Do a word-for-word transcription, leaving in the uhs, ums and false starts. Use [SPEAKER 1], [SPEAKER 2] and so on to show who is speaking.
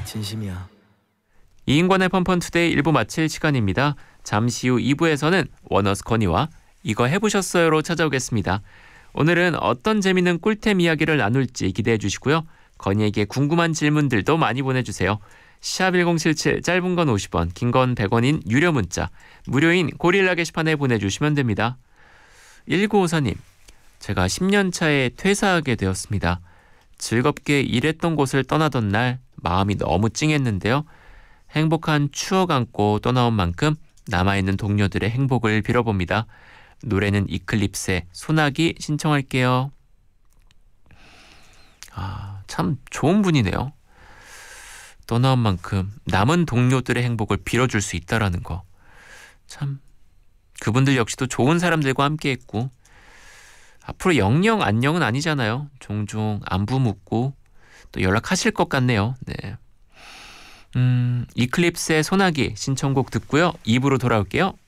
[SPEAKER 1] 진심이야.
[SPEAKER 2] 이인권의 펀펀투데이 일 부 마칠 시간입니다. 잠시 후 이 부에서는 워너스 건이와 이거 해보셨어요로 찾아오겠습니다. 오늘은 어떤 재미있는 꿀템 이야기를 나눌지 기대해 주시고요. 건이에게 궁금한 질문들도 많이 보내주세요. 샵 일공칠칠, 짧은 건 오십 원, 긴 건 백 원인 유료 문자, 무료인 고릴라 게시판에 보내주시면 됩니다. 일구오사님, 제가 십 년 차에 퇴사하게 되었습니다. 즐겁게 일했던 곳을 떠나던 날 마음이 너무 찡했는데요. 행복한 추억 안고 떠나온 만큼 남아있는 동료들의 행복을 빌어봅니다. 노래는 이클립스의 소나기 신청할게요. 아, 참 좋은 분이네요. 떠나온 만큼 남은 동료들의 행복을 빌어줄 수 있다라는 거. 참 그분들 역시도 좋은 사람들과 함께했고 앞으로 영영 안녕은 아니잖아요. 종종 안부 묻고 또 연락하실 것 같네요. 네. 음, 이클립스의 소나기 신청곡 듣고요. 이 부로 돌아올게요.